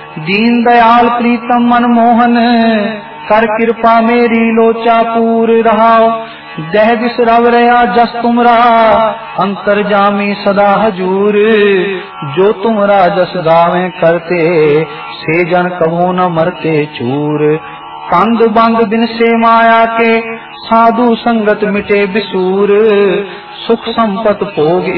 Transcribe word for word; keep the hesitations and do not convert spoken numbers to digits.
दीन दयाल प्रीतम मनमोहन, कर कृपा मेरी लोचा पूर रहाओ। दह बिसरव रया जस तुमरा, अंतर जामी सदा हजूर। जो तुमरा जस गावे करते, से जन कहो न मरते चूर। कंद बंद बिन से माया के, साधु संगत मिटे बिसूर। सुख संपत भोग